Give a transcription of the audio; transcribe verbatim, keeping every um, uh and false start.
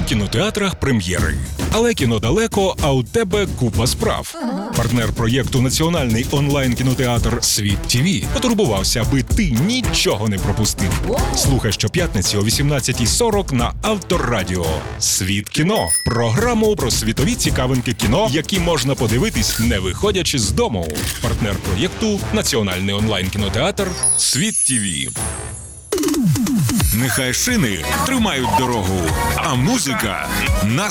кінотеатрах прем'єри. Але кіно далеко, а у тебе купа справ. Партнер проєкту «Національний онлайн-кінотеатр Світ ТІВІ» потурбувався, аби ти нічого не пропустив. Слухай щоп'ятниці о вісімнадцятій сорок на Авторадіо. «Світ кіно» – програму про світові цікавинки кіно, які можна подивитись, не виходячи з дому. Партнер проєкту «Національний онлайн-кінотеатр Світ ТІВІ». Нехай шини тримають дорогу, а музика нас